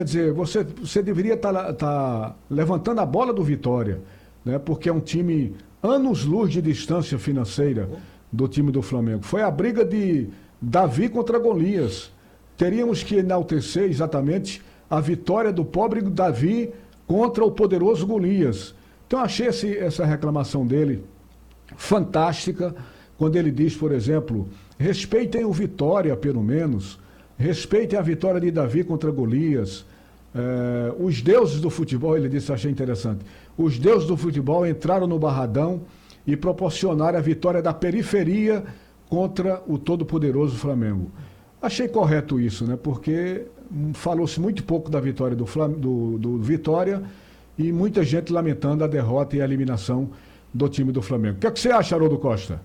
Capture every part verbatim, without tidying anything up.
Quer dizer, você, você deveria estar levantando a bola do Vitória, né? Porque é um time anos-luz de distância financeira do time do Flamengo. Foi a briga de Davi contra Golias. Teríamos que enaltecer exatamente a vitória do pobre Davi contra o poderoso Golias. Então achei esse, essa reclamação dele fantástica, quando ele diz, por exemplo, respeitem o Vitória, pelo menos, respeitem a vitória de Davi contra Golias. É, os deuses do futebol, ele disse, achei interessante, os deuses do futebol entraram no Barradão e proporcionaram a vitória da periferia contra o todo-poderoso Flamengo. Achei correto isso, né? Porque falou-se muito pouco da vitória do, Flam... do, do Vitória e muita gente lamentando a derrota e a eliminação do time do Flamengo. O que é que você acha, Haroldo Costa?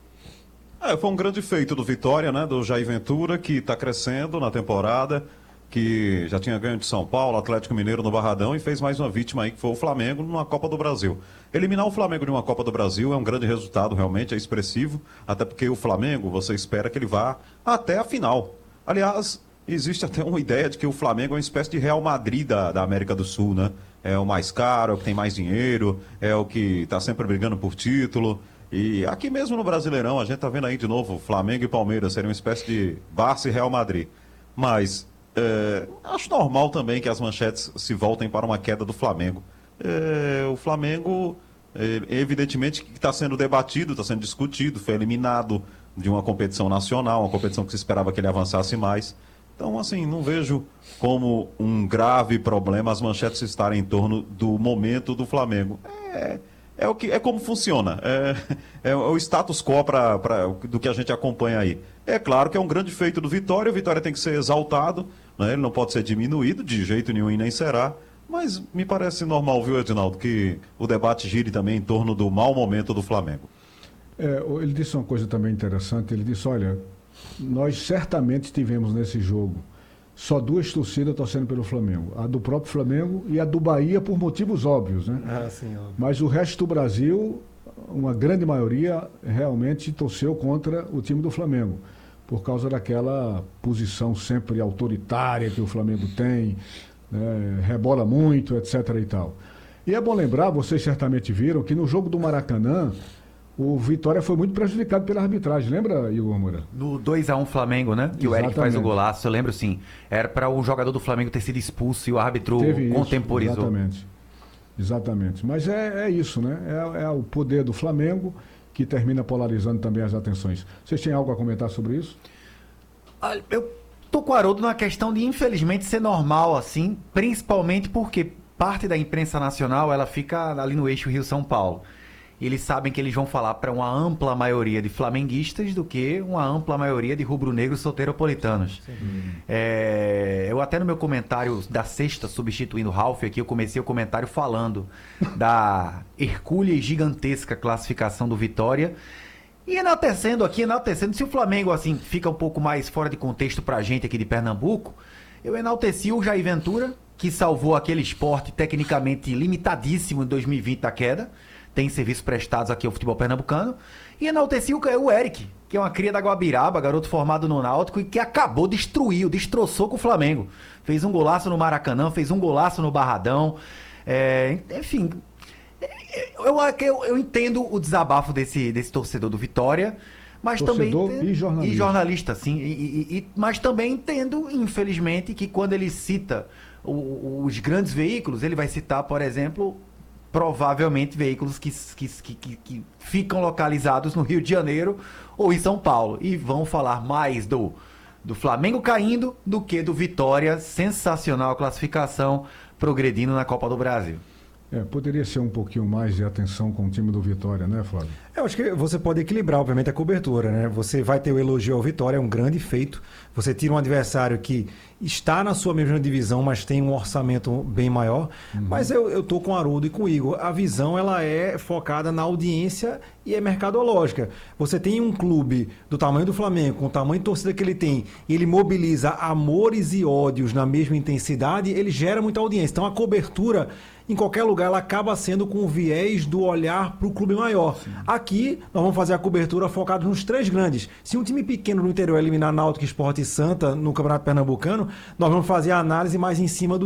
É, foi um grande feito do Vitória, né? Do Jair Ventura, que está crescendo na temporada, que já tinha ganho de São Paulo, Atlético Mineiro no Barradão e fez mais uma vítima aí, que foi o Flamengo, numa Copa do Brasil. Eliminar o Flamengo de uma Copa do Brasil é um grande resultado, realmente, é expressivo, até porque o Flamengo, você espera que ele vá até a final. Aliás, existe até uma ideia de que o Flamengo é uma espécie de Real Madrid da, da América do Sul, né? É o mais caro, é o que tem mais dinheiro, é o que está sempre brigando por título. E aqui mesmo no Brasileirão, a gente está vendo aí de novo, Flamengo e Palmeiras seriam uma espécie de Barça e Real Madrid. Mas é, acho normal também que as manchetes se voltem para uma queda do Flamengo. É, o Flamengo, é, evidentemente, que está sendo debatido, está sendo discutido, foi eliminado de uma competição nacional, uma competição que se esperava que ele avançasse mais. Então, assim, não vejo como um grave problema as manchetes estarem em torno do momento do Flamengo. É, é, o que, é como funciona, é, é o status quo pra, pra, do que a gente acompanha aí. É claro que é um grande feito do Vitória, o Vitória tem que ser exaltado, né? Ele não pode ser diminuído de jeito nenhum e nem será. Mas me parece normal, viu, Edinaldo, que o debate gire também em torno do mau momento do Flamengo. É, ele disse uma coisa também interessante, ele disse, olha, nós certamente tivemos nesse jogo só duas torcidas torcendo pelo Flamengo, a do próprio Flamengo e a do Bahia por motivos óbvios, né? Ah, sim, óbvio. Mas o resto do Brasil, uma grande maioria realmente torceu contra o time do Flamengo, por causa daquela posição sempre autoritária que o Flamengo tem, né? Rebola muito, etc e tal. E é bom lembrar, vocês certamente viram, que no jogo do Maracanã, o Vitória foi muito prejudicado pela arbitragem, lembra, Igor Moura? No dois a um Flamengo, né? Que Exatamente. O Eric faz o golaço, eu lembro sim. Era para o jogador do Flamengo ter sido expulso e o árbitro Teve contemporizou. Isso, exatamente. Exatamente. Mas é, é isso, né? É, é o poder do Flamengo que termina polarizando também as atenções. Vocês têm algo a comentar sobre isso? Olha, eu tô com o Haroldo na questão de, infelizmente, ser normal assim, principalmente porque parte da imprensa nacional ela fica ali no eixo Rio-São Paulo. Eles sabem que eles vão falar para uma ampla maioria de flamenguistas do que uma ampla maioria de rubro-negros soteropolitanos. É, eu até no meu comentário da sexta, substituindo o Ralf aqui, eu comecei o comentário falando da hercúlea e gigantesca classificação do Vitória e enaltecendo aqui, enaltecendo, se o Flamengo assim fica um pouco mais fora de contexto pra gente aqui de Pernambuco, eu enalteci o Jair Ventura, que salvou aquele esporte tecnicamente limitadíssimo em dois mil e vinte da queda, tem serviços prestados aqui ao futebol pernambucano, e enalteci o, o Eric, que é uma cria da Guabiraba, garoto formado no Náutico, e que acabou, destruiu, destroçou com o Flamengo. Fez um golaço no Maracanã, fez um golaço no Barradão, é, enfim, eu, eu, eu entendo o desabafo desse, desse torcedor do Vitória, mas torcedor também... e jornalista. E jornalista, sim, e, e, e, mas também entendo, infelizmente, que quando ele cita o, os grandes veículos, ele vai citar, por exemplo... provavelmente veículos que, que, que, que ficam localizados no Rio de Janeiro ou em São Paulo. E vão falar mais do, do Flamengo caindo do que do Vitória, sensacional classificação, progredindo na Copa do Brasil. É, poderia ser um pouquinho mais de atenção com o time do Vitória, né, Flávio? Eu acho que você pode equilibrar, obviamente, a cobertura, né? Você vai ter o elogio ao Vitória, é um grande feito. Você tira um adversário que está na sua mesma divisão, mas tem um orçamento bem maior. Uhum. Mas eu, eu tô com o Haroldo e com o Igor. A visão, ela é focada na audiência e é mercadológica. Você tem um clube do tamanho do Flamengo, com o tamanho de torcida que ele tem, e ele mobiliza amores e ódios na mesma intensidade, ele gera muita audiência. Então, a cobertura... em qualquer lugar, ela acaba sendo com o viés do olhar para o clube maior. Sim. Aqui, nós vamos fazer a cobertura focada nos três grandes. Se um time pequeno no interior eliminar Náutico, Sport e Santa no Campeonato Pernambucano, nós vamos fazer a análise mais em cima do